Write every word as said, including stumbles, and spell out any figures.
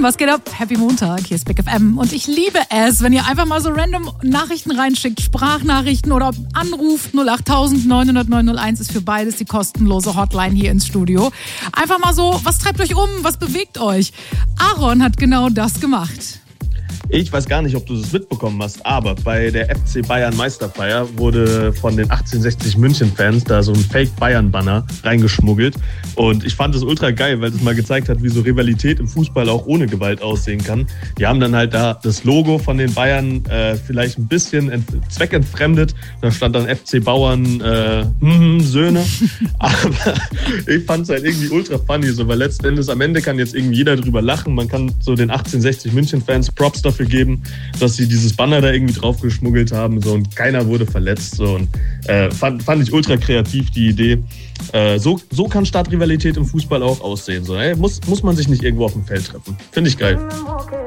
was geht ab? Happy Montag, hier ist Big F M und ich liebe es, wenn ihr einfach mal so random Nachrichten reinschickt, Sprachnachrichten oder anruft. null acht tausend neun null null neun null eins ist für beides die kostenlose Hotline hier ins Studio. Einfach mal so, was treibt euch um, was bewegt euch? Aaron hat genau das gemacht. Ich weiß gar nicht, ob du das mitbekommen hast, aber bei der F C Bayern Meisterfeier wurde von den achtzehnhundertsechzig München-Fans da so ein Fake-Bayern-Banner reingeschmuggelt. Und ich fand das ultra geil, weil das mal gezeigt hat, wie so Rivalität im Fußball auch ohne Gewalt aussehen kann. Die haben dann halt da das Logo von den Bayern äh, vielleicht ein bisschen ent- zweckentfremdet. Da stand dann F C Bauern äh, hm, Söhne. Aber ich fand es halt irgendwie ultra funny, so, weil letzten Endes am Ende kann jetzt irgendwie jeder drüber lachen. Man kann so den achtzehnhundertsechzig München-Fans Props dafür geben, dass sie dieses Banner da irgendwie drauf geschmuggelt haben, so, und keiner wurde verletzt, so, und äh, fand, fand ich ultra kreativ, die Idee. Äh, so, so kann Stadtrivalität im Fußball auch aussehen, so, ey, muss, muss man sich nicht irgendwo auf dem Feld treffen. Finde ich geil.